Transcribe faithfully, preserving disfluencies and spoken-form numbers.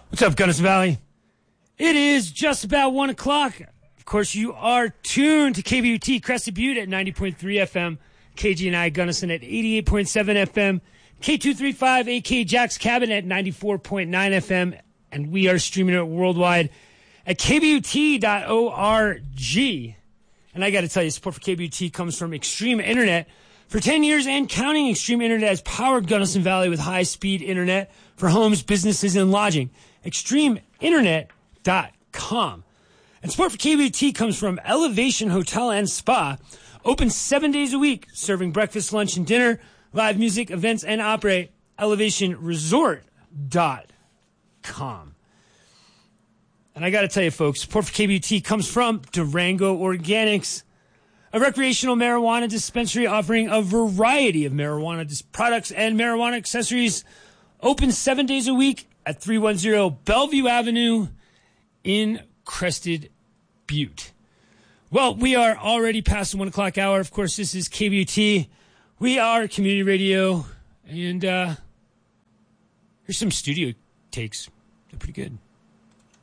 What's up, Gunnison Valley? It is just about one o'clock. Of course, you are tuned to K B U T Crested Butte at ninety point three F M, K G and I Gunnison at eighty-eight point seven F M, K two thirty-five A K Jack's Cabin at ninety-four point nine F M, and we are streaming it worldwide at K B U T dot org. And I got to tell you, support for K B U T comes from Extreme Internet. For ten years and counting, Extreme Internet has powered Gunnison Valley with high-speed internet for homes, businesses, and lodging. extreme internet dot com. And support for K B U T comes from Elevation Hotel and Spa. Open seven days a week, serving breakfast, lunch, and dinner, live music, events, and operate. elevation resort dot com. And I got to tell you, folks, support for K B U T comes from Durango Organics, a recreational marijuana dispensary offering a variety of marijuana dis- products and marijuana accessories. Open seven days a week at three ten Bellevue Avenue in Crested Butte. Well, we are already past the one o'clock hour. Of course, this is K B U T. We are community radio, and uh, here's some studio takes. They're pretty good.